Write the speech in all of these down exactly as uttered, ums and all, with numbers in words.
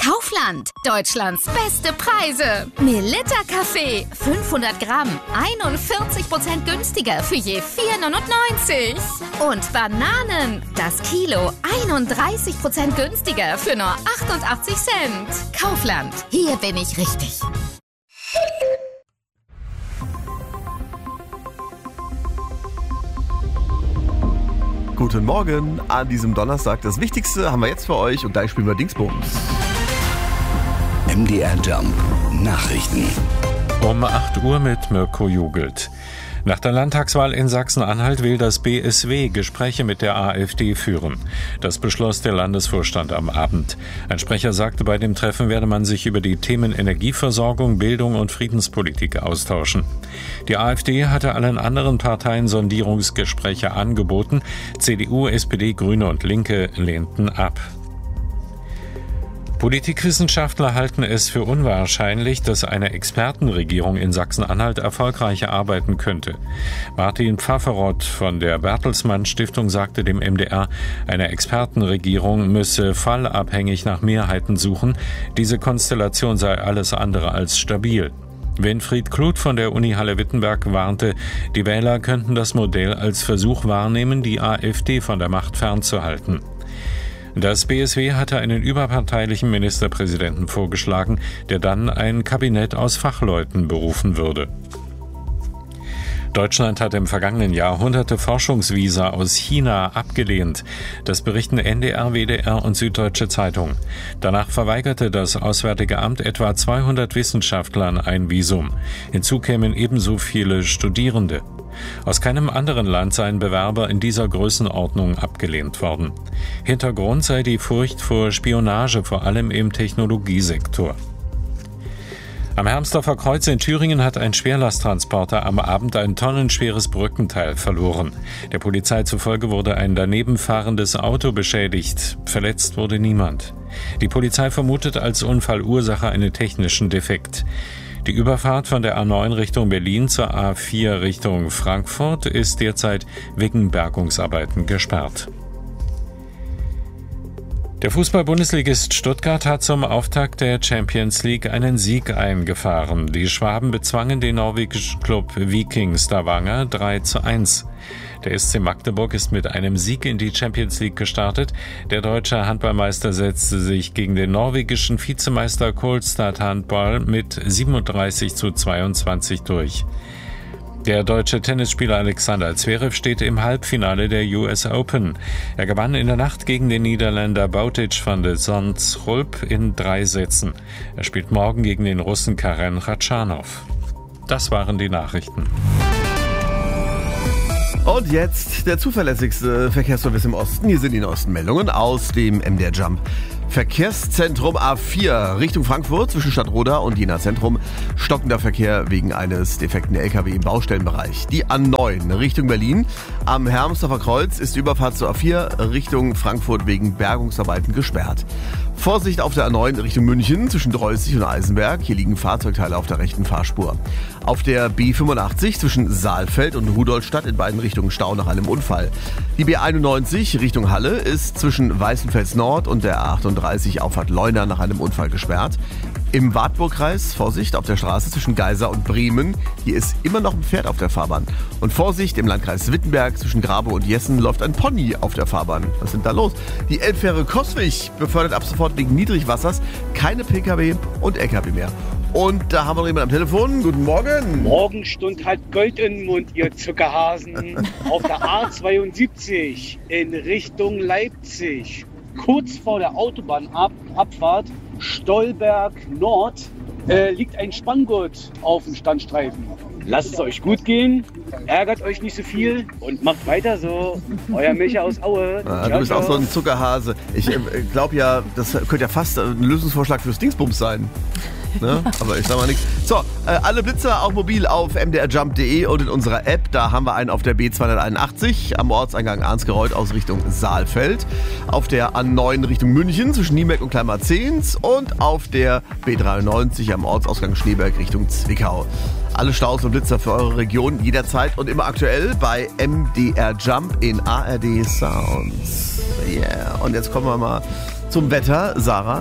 Kaufland, Deutschlands beste Preise. Melitta Kaffee, fünfhundert Gramm, einundvierzig Prozent günstiger für je vier neunundneunzig. Und Bananen, das Kilo, einunddreißig Prozent günstiger für nur achtundachtzig Cent. Kaufland, hier bin ich richtig. Guten Morgen an diesem Donnerstag. Das Wichtigste haben wir jetzt für euch und gleich spielen wir Dingsbums. M D R Jump Nachrichten. Um acht Uhr mit Mirko Jugelt. Nach der Landtagswahl in Sachsen-Anhalt will das B S W Gespräche mit der AfD führen. Das beschloss der Landesvorstand am Abend. Ein Sprecher sagte, bei dem Treffen werde man sich über die Themen Energieversorgung, Bildung und Friedenspolitik austauschen. Die AfD hatte allen anderen Parteien Sondierungsgespräche angeboten. C D U, S P D, Grüne und Linke lehnten ab. Politikwissenschaftler halten es für unwahrscheinlich, dass eine Expertenregierung in Sachsen-Anhalt erfolgreich arbeiten könnte. Martin Pfafferott von der Bertelsmann Stiftung sagte dem M D R, eine Expertenregierung müsse fallabhängig nach Mehrheiten suchen. Diese Konstellation sei alles andere als stabil. Winfried Kluth von der Uni Halle-Wittenberg warnte, die Wähler könnten das Modell als Versuch wahrnehmen, die AfD von der Macht fernzuhalten. Das B S W hatte einen überparteilichen Ministerpräsidenten vorgeschlagen, der dann ein Kabinett aus Fachleuten berufen würde. Deutschland hat im vergangenen Jahr hunderte Forschungsvisa aus China abgelehnt. Das berichten N D R, W D R und Süddeutsche Zeitung. Danach verweigerte das Auswärtige Amt etwa zweihundert Wissenschaftlern ein Visum. Hinzu kämen ebenso viele Studierende. Aus keinem anderen Land seien Bewerber in dieser Größenordnung abgelehnt worden. Hintergrund sei die Furcht vor Spionage, vor allem im Technologiesektor. Am Hermsdorfer Kreuz in Thüringen hat ein Schwerlasttransporter am Abend ein tonnenschweres Brückenteil verloren. Der Polizei zufolge wurde ein daneben fahrendes Auto beschädigt. Verletzt wurde niemand. Die Polizei vermutet als Unfallursache einen technischen Defekt. Die Überfahrt von der A neun Richtung Berlin zur A vier Richtung Frankfurt ist derzeit wegen Bergungsarbeiten gesperrt. Der Fußball-Bundesligist Stuttgart hat zum Auftakt der Champions League einen Sieg eingefahren. Die Schwaben bezwangen den norwegischen Club Viking Stavanger drei zu eins. Der S C Magdeburg ist mit einem Sieg in die Champions League gestartet. Der deutsche Handballmeister setzte sich gegen den norwegischen Vizemeister Kolstad Handball mit siebenunddreißig zu zweiundzwanzig durch. Der deutsche Tennisspieler Alexander Zverev steht im Halbfinale der U S Open. Er gewann in der Nacht gegen den Niederländer Bautic van de Zandschulp in drei Sätzen. Er spielt morgen gegen den Russen Karen Khachanov. Das waren die Nachrichten. Und jetzt der zuverlässigste Verkehrsservice im Osten. Hier sind die neuesten Meldungen aus dem M D R Jump. Verkehrszentrum A vier Richtung Frankfurt zwischen Stadtroda und Jena Zentrum. Stockender Verkehr wegen eines defekten L K W im Baustellenbereich. Die A neun Richtung Berlin. Am Hermsdorfer Kreuz ist die Überfahrt zur A vier Richtung Frankfurt wegen Bergungsarbeiten gesperrt. Vorsicht auf der A neun Richtung München zwischen Dreuzig und Eisenberg. Hier liegen Fahrzeugteile auf der rechten Fahrspur. Auf der B fünfundachtzig zwischen Saalfeld und Rudolstadt in beiden Richtungen Stau nach einem Unfall. Die B einundneunzig Richtung Halle ist zwischen Weißenfels Nord und der A achtunddreißig Auffahrt Leuna nach einem Unfall gesperrt. Im Wartburgkreis Vorsicht auf der Straße zwischen Geisa und Bremen. Hier ist immer noch ein Pferd auf der Fahrbahn. Und Vorsicht im Landkreis Wittenberg zwischen Grabe und Jessen läuft ein Pony auf der Fahrbahn. Was ist denn da los? Die Elbfähre Coswig befördert ab sofort wegen Niedrigwassers keine Pkw und L K W mehr. Und da haben wir noch jemanden am Telefon. Guten Morgen. Morgenstund hat Gold im Mund, ihr Zuckerhasen. Auf der A zweiundsiebzig in Richtung Leipzig. Kurz vor der Autobahnabfahrt Stolberg Nord äh, liegt ein Spanngurt auf dem Standstreifen. Lasst es euch gut gehen, ärgert euch nicht so viel und macht weiter so. Euer Micha aus Aue. Ah, du bist auch so ein Zuckerhase. Ich äh, glaube ja, das könnte ja fast ein Lösungsvorschlag fürs Dingsbums sein. Ne? Aber ich sag mal nichts. So, äh, alle Blitzer auch mobil auf m d r jump punkt d e und in unserer App. Da haben wir einen auf der B zweihunderteinundachtzig am Ortseingang Arnsgereuth aus Richtung Saalfeld. Auf der A neun Richtung München zwischen Niemeck und Kleinmarzehns und auf der B dreiundneunzig am Ortsausgang Schneeberg Richtung Zwickau. Alle Staus und Blitzer für eure Region jederzeit und immer aktuell bei M D R Jump in A R D Sounds. Yeah. Und jetzt kommen wir mal zum Wetter. Sarah?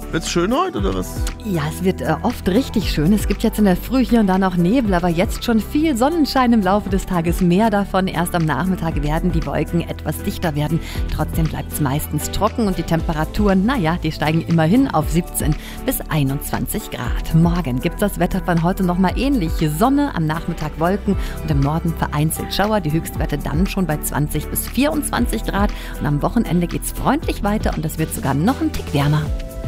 Wird's schön heute oder was? Ja, es wird äh, oft richtig schön. Es gibt jetzt in der Früh hier und da noch Nebel, aber jetzt schon viel Sonnenschein im Laufe des Tages. Mehr davon. Erst am Nachmittag werden die Wolken etwas dichter werden. Trotzdem bleibt es meistens trocken und die Temperaturen, naja, die steigen immerhin auf siebzehn bis einundzwanzig Grad. Morgen gibt es das Wetter von heute nochmal ähnlich. Sonne, am Nachmittag Wolken und im Norden vereinzelt Schauer. Die Höchstwerte dann schon bei zwanzig bis vierundzwanzig Grad. Und am Wochenende geht es freundlich weiter und es wird sogar noch ein Tick wärmer.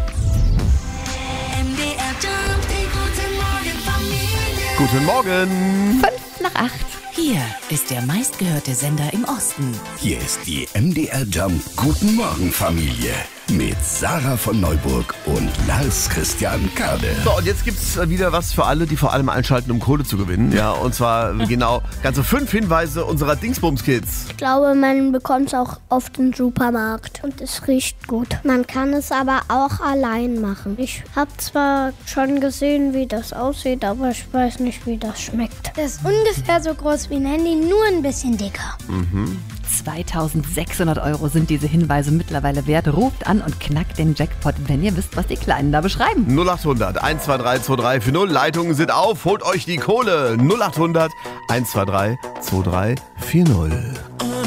Guten Morgen. Fünf nach acht. Hier ist der meistgehörte Sender im Osten. Hier ist die M D R Jump Guten Morgen Familie mit Sarah von Neuburg und Lars Christian Kade. So, und jetzt gibt's wieder was für alle, die vor allem einschalten, um Kohle zu gewinnen. Ja, und zwar genau ganze fünf Hinweise unserer Dingsbums-Kids. Ich glaube, man bekommt es auch oft im Supermarkt und es riecht gut. Man kann es aber auch allein machen. Ich habe zwar schon gesehen, wie das aussieht, aber ich weiß nicht, wie das schmeckt. Das ist ungefähr so groß wie ein Handy, nur ein bisschen dicker. Mhm. zweitausendsechshundert Euro sind diese Hinweise mittlerweile wert. Ruft an und knackt den Jackpot, wenn ihr wisst, was die Kleinen da beschreiben. null achthundert eins zwei drei zwei drei vier null. Leitungen sind auf. Holt euch die Kohle. null achthundert eins zwei drei zwei drei vier null.